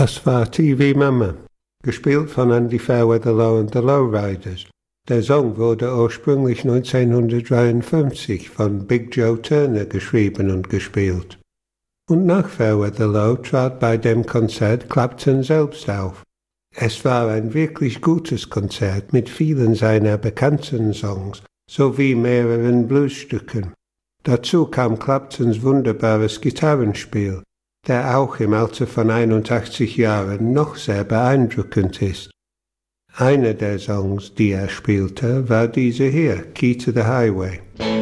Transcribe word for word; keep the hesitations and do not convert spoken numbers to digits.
Das war T V Mama, gespielt von Andy Fairweather und the Lowriders. Der Song wurde ursprünglich neunzehnhundertdreiundfünfzig von Big Joe Turner geschrieben und gespielt. Und nach Fairweather Low trat bei dem Konzert Clapton selbst auf. Es war ein wirklich gutes Konzert mit vielen seiner bekannten Songs sowie mehreren Bluesstücken. Dazu kam Claptons wunderbares Gitarrenspiel, der auch im Alter von einundachtzig Jahren noch sehr beeindruckend ist. Einer der Songs, die er spielte, war dieser hier, Key to the Highway.